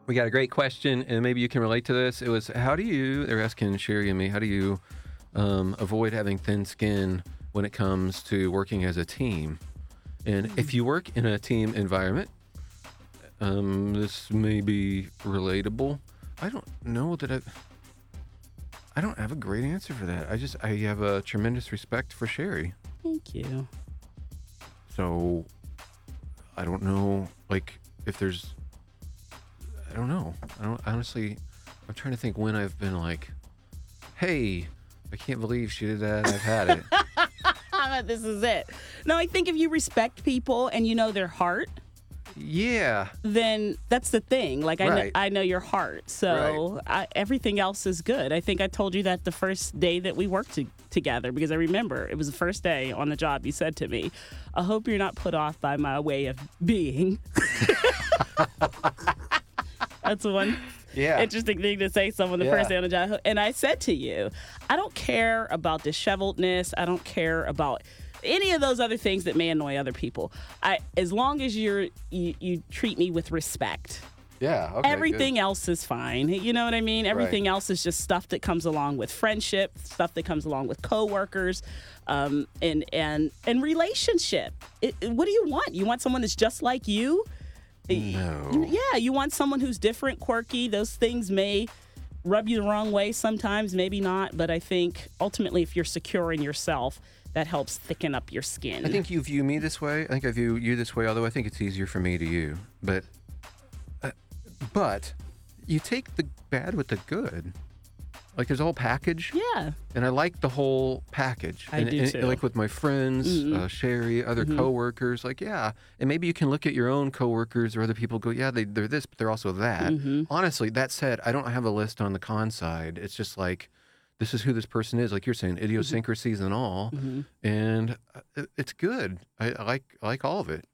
We got a great question, and maybe you can relate to this. It was, they're asking Sherry and me, how do you avoid having thin skin when it comes to working as a team? And if you work in a team environment, this may be relatable. I don't know that I don't have a great answer for that. I have a tremendous respect for Sherry. Thank you. So I don't know, like, if there's, I don't know. Honestly, I'm trying to think when I've been like, hey, I can't believe she did that. I've had it. This is it. No, I think if you respect people and you know their heart, Yeah. then that's the thing. Like, Right. I know your heart. So everything else is good. I think I told you that the first day that we worked together, because I remember it was the first day on the job. You said to me, I hope you're not put off by my way of being. That's one interesting thing to say someone the first day on the job. And I said to you, I don't care about disheveledness. I don't care about any of those other things that may annoy other people. As long as you treat me with respect. Yeah. Okay. Everything else is fine. You know what I mean? Everything else is just stuff that comes along with friendship, stuff that comes along with coworkers, and relationship. What do you want? You want someone that's just like you? No. Yeah, you want someone who's different, quirky. Those things may rub you the wrong way sometimes, maybe not. But I think ultimately, if you're secure in yourself, that helps thicken up your skin. I think you view me this way. I think I view you this way, although I think it's easier for me to you. But you take the bad with the good. Like, there's a whole package. Yeah. And I like the whole package. I do too. Like with my friends, Sherry, other coworkers, like, yeah. And maybe you can look at your own coworkers or other people, go, yeah, they're this, but they're also that. Honestly, that said, I don't have a list on the con side. It's just like, this is who this person is. Like you're saying, idiosyncrasies and all. And it's good. I like all of it.